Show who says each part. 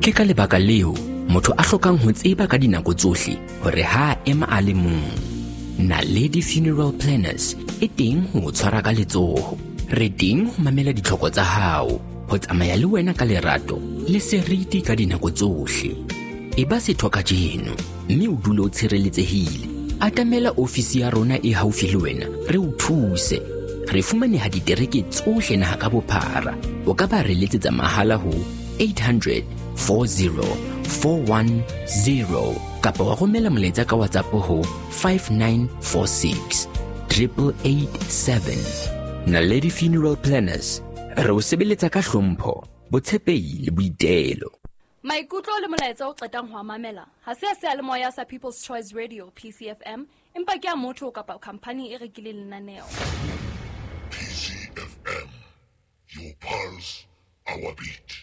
Speaker 1: Ke ka lebaka leo motho a hlokang ho tseba ka dinako tsohle hore ha ema a le mong. Naledi Funeral Planners e teng ho tshwara ka letsoho. Re teng ho mamela ditlhoko tsa hao, ho tsamaya le wena ka lerato le seriti ka dinako tsohle. Eba setho ka jeno, mme o dule o tshireletsehile. Atamela ofisi ya rona e haufi le wena, re o thuse. Re fumaneha ditereke tsohle naha ka bophara. O ka ba re letsetsa mahala ho 800 40 410 kapa wa romela molaetsa ka WhatsApp ho 5946 887. Naledi Funeral Planners, re o sebeletsa ka hlompho, botshepehi le boitelo.
Speaker 2: Maikutlo le molaetsa o qetang ho mamela ha se seyalemoya sa People's Choice Radio PCFM, empa ke a motho kapa company e rekileng lenaneo.
Speaker 3: PCFM, your pulse, our beat.